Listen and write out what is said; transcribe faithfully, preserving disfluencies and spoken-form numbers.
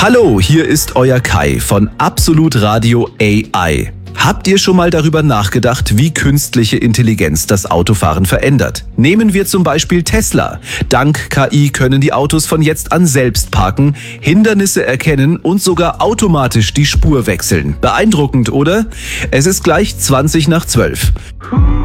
Hallo, hier ist euer Kai von Absolut Radio A I. Habt ihr schon mal darüber nachgedacht, wie künstliche Intelligenz das Autofahren verändert? Nehmen wir zum Beispiel Tesla. Dank K I können die Autos von jetzt an selbst parken, Hindernisse erkennen und sogar automatisch die Spur wechseln. Beeindruckend, oder? Es ist gleich zwanzig nach zwölf.